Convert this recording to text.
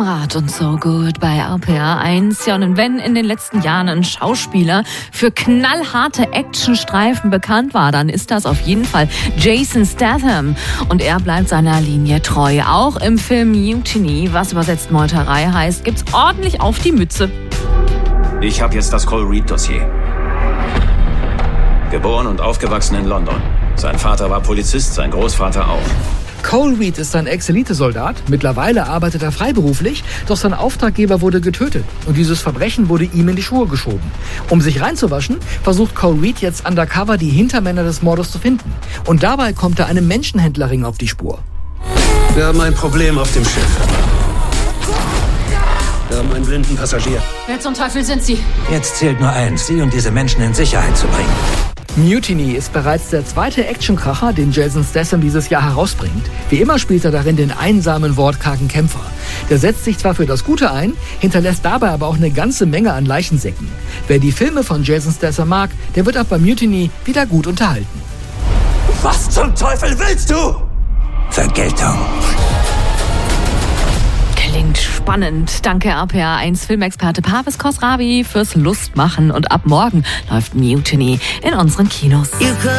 Rad und So Good bei RPA 1. Ja, und wenn in den letzten Jahren ein Schauspieler für knallharte Actionstreifen bekannt war, dann ist das auf jeden Fall Jason Statham. Und er bleibt seiner Linie treu. Auch im Film Mutiny, was übersetzt Meuterei heißt, gibt's ordentlich auf die Mütze. Ich habe jetzt das Cole Reed-Dossier. Geboren und aufgewachsen in London. Sein Vater war Polizist, sein Großvater auch. Cole Reed ist ein Ex-Elite-Soldat. Mittlerweile arbeitet er freiberuflich, doch sein Auftraggeber wurde getötet. Und dieses Verbrechen wurde ihm in die Schuhe geschoben. Um sich reinzuwaschen, versucht Cole Reed jetzt undercover die Hintermänner des Mordes zu finden. Und dabei kommt er einem Menschenhändlerring auf die Spur. Wir haben ein Problem auf dem Schiff. Wir haben einen blinden Passagier. Wer zum Teufel sind Sie? Jetzt zählt nur eins, Sie und diese Menschen in Sicherheit zu bringen. Mutiny ist bereits der zweite Actionkracher, den Jason Statham dieses Jahr herausbringt. Wie immer spielt er darin den einsamen, wortkargen Kämpfer. Der setzt sich zwar für das Gute ein, hinterlässt dabei aber auch eine ganze Menge an Leichensäcken. Wer die Filme von Jason Statham mag, der wird auch bei Mutiny wieder gut unterhalten. Was zum Teufel willst du? Vergeltung. Klingt spannend. Danke RPA 1 Filmexperte Parvis Khosravi fürs Lustmachen. Und ab morgen läuft Mutiny in unseren Kinos.